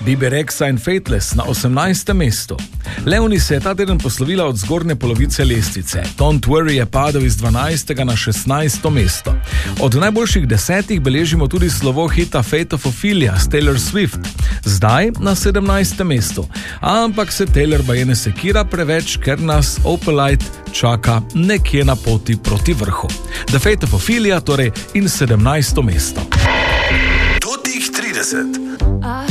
Bebe Rexha in Faithless na 18. mestu. Leonie se je ta teden poslovila od zgornje polovice lestvice. Don't Worry je padel iz 12. na 16. mesto. Od najboljših 10 beležimo tudi slovo hita Fate of Ophelia s Taylor Swift. Zdaj na 17. mestu. Ampak se Taylor baje ne sekira preveč, ker nas Opalite čaka nekje na poti proti vrhu. The Fate of Ophelia torej in 17. mesto. Totih 30.